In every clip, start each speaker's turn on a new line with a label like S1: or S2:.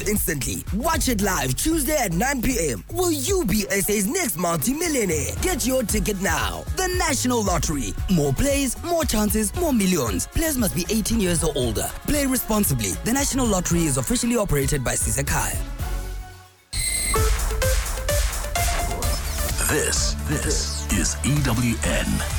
S1: instantly. Watch it live Tuesday at 9 p.m. Will you be SA's next multi-millionaire? Get your ticket now. The National Lottery. More plays, more chances, more millions. Players must be 18 years or older. Play responsibly. The National Lottery is officially operated by Sisakhaya.
S2: This is EWN.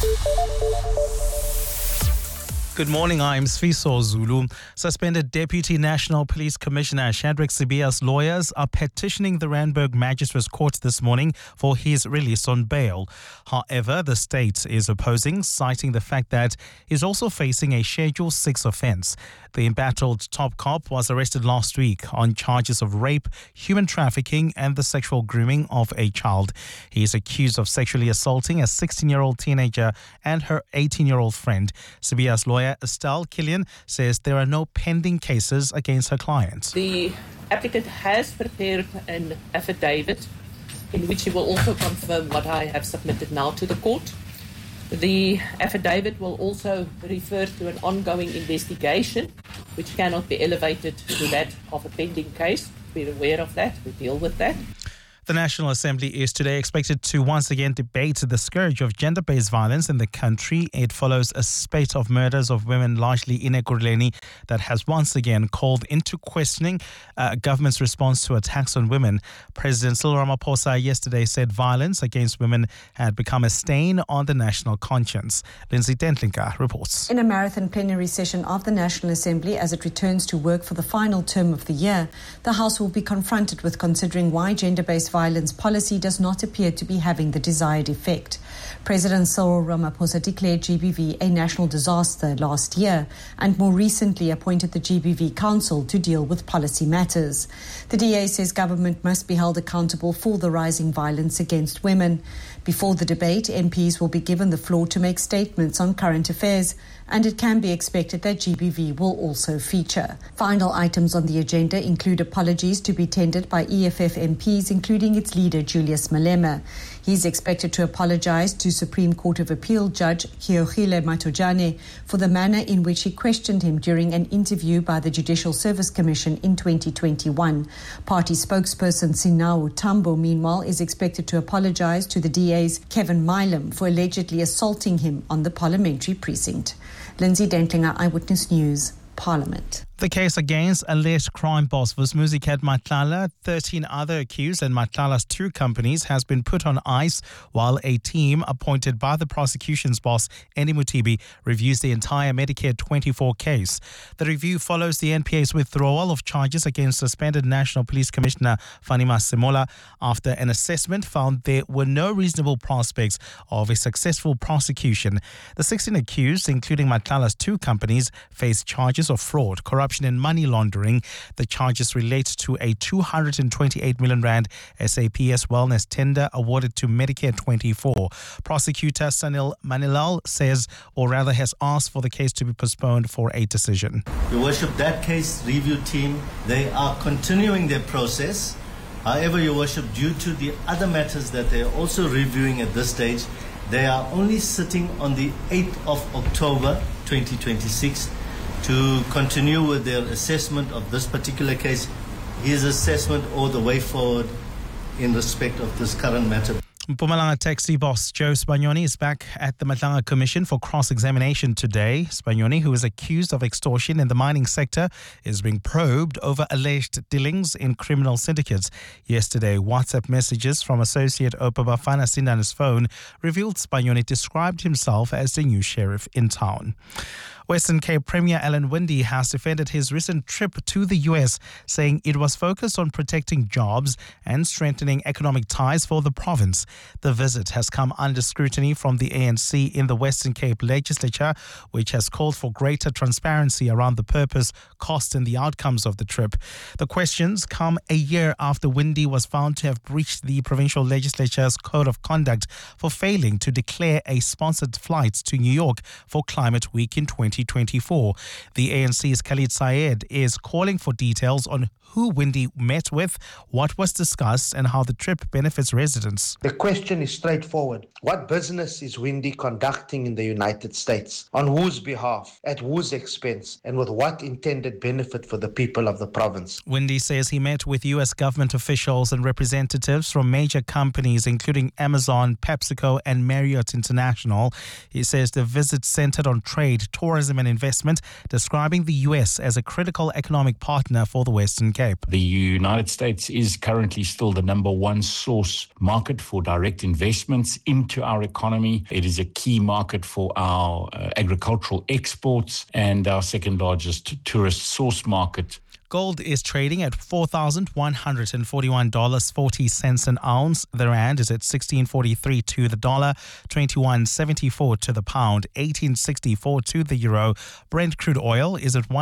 S3: Good morning, I'm Sfiso Zulu. Suspended Deputy National Police Commissioner Shadrack Sibiya's lawyers are petitioning the Randburg Magistrates Court this morning for his release on bail. However, the state is opposing, citing the fact that he's also facing a Schedule 6 offence. The embattled top cop was arrested last week on charges of rape, human trafficking and the sexual grooming of a child. He is accused of sexually assaulting a 16-year-old teenager and her 18-year-old friend. Sibiya's lawyer Estelle Killian says there are no pending cases against her client.
S4: The applicant has prepared an affidavit in which he will also confirm what I have submitted now to the court. The affidavit will also refer to an ongoing investigation which cannot be elevated to that of a pending case. We're aware of that. We deal with that.
S3: The National Assembly is today expected to once again debate the scourge of gender-based violence in the country. It follows a spate of murders of women, largely in Ekurhuleni, that has once again called into questioning government's response to attacks on women. President Cyril Ramaphosa yesterday said violence against women had become a stain on the national conscience. Lindsay Dentlinka reports.
S5: In a marathon plenary session of the National Assembly as it returns to work for the final term of the year, the House will be confronted with considering why gender-based violence policy does not appear to be having the desired effect. President Cyril Ramaphosa declared GBV a national disaster last year and more recently appointed the GBV Council to deal with policy matters. The DA says government must be held accountable for the rising violence against women. Before the debate, MPs will be given the floor to make statements on current affairs, and it can be expected that GBV will also feature. Final items on the agenda include apologies to be tendered by EFF MPs, including its leader Julius Malema. He's expected to apologize to Supreme Court of Appeal Judge Keogile Matojane for the manner in which he questioned him during an interview by the Judicial Service Commission in 2021. Party spokesperson Sinau Tambo, meanwhile, is expected to apologize to the DA's Kevin Milam for allegedly assaulting him on the parliamentary precinct. Lindsay Dentlinger, Eyewitness News, Parliament.
S3: The case against alleged crime boss Vusmuzikat Matlala, 13 other accused and Matlala's 2 companies has been put on ice while a team appointed by the prosecution's boss, Andy Mutibi, reviews the entire Medicare 24 case. The review follows the NPA's withdrawal of charges against suspended National Police Commissioner Fanima Simola after an assessment found there were no reasonable prospects of a successful prosecution. The 16 accused, including Matlala's 2 companies, face charges of fraud, corruption and money laundering. The charges relate to a 228 million rand SAPS wellness tender awarded to Medicare 24. Prosecutor Sanil Manilal says, or rather has asked for the case to be postponed for a decision.
S6: Your Worship, that case review team, they are continuing their process. However, Your Worship, due to the other matters that they are also reviewing at this stage, they are only sitting on the 8th of October 2026 to continue with their assessment of this particular case, his assessment or the way forward in respect of this current matter.
S3: Mpumalanga taxi boss Joe Spagnoni is back at the Matlanga Commission for cross-examination today. Spagnoni, who is accused of extortion in the mining sector, is being probed over alleged dealings in criminal syndicates. Yesterday, WhatsApp messages from associate Opa Bafana Sindana's phone revealed Spagnoni described himself as the new sheriff in town. Western Cape Premier Alan Winde has defended his recent trip to the US, saying it was focused on protecting jobs and strengthening economic ties for the province. The visit has come under scrutiny from the ANC in the Western Cape legislature, which has called for greater transparency around the purpose, cost and the outcomes of the trip. The questions come a year after Winde was found to have breached the provincial legislature's code of conduct for failing to declare a sponsored flight to New York for Climate Week in 2020. 2024. The ANC's Khalid Sayed is calling for details on who Windy met with, what was discussed, and how the trip benefits residents.
S7: The question is straightforward. What business is Windy conducting in the United States? On whose behalf? At whose expense? And with what intended benefit for the people of the province?
S3: Windy says he met with U.S. government officials and representatives from major companies including Amazon, PepsiCo and Marriott International. He says the visit centered on trade, tourism and investment, describing the U.S. as a critical economic partner for the Western Cape.
S8: The United States is currently still the number one source market for direct investments into our economy. It is a key market for our agricultural exports and our second largest tourist source market.
S3: Gold is trading at $4,141.40 an ounce. The rand is at 16.43 to the dollar, 21.74 to the pound, 18.64 to the euro. Brent crude oil is at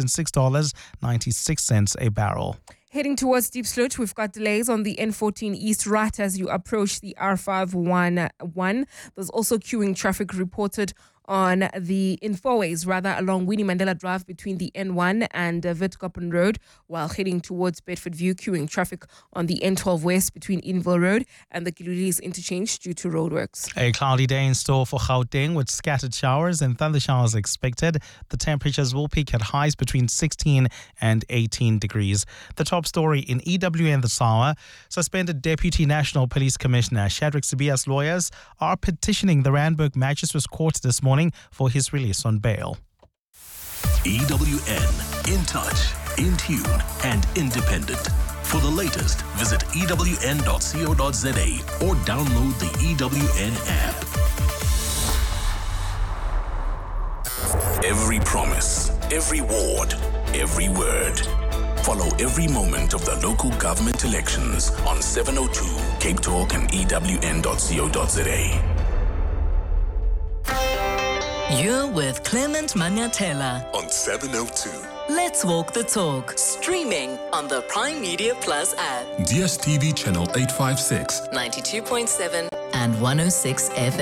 S3: $106.96 a barrel.
S9: Heading towards Deep Sloot, we've got delays on the N14 East right as you approach the R511. There's also queuing traffic reported on the four-ways along Winnie Mandela Drive between the N1 and Witkoppen Road, while heading towards Bedford View, queuing traffic on the N12 West between Enville Road and the Kiludis interchange due to roadworks.
S3: A cloudy day in store for Gauteng with scattered showers and thunder showers expected. The temperatures will peak at highs between 16 and 18 degrees. The top story in EWN this hour: suspended Deputy National Police Commissioner Shadrack Sibiya's lawyers are petitioning the Randburg Magistrates Court this morning for his release on bail.
S2: EWN, in touch, in tune, and independent. For the latest, visit ewn.co.za or download the EWN app. Every promise, every ward, every word. Follow every moment of the local government elections on 702 Cape Talk and ewn.co.za.
S10: You're with Clement Manyatela
S2: On 702.
S10: Let's Walk the Talk, streaming on the Prime Media Plus app,
S2: DSTV channel 856.
S10: 92.7 and 106 FM.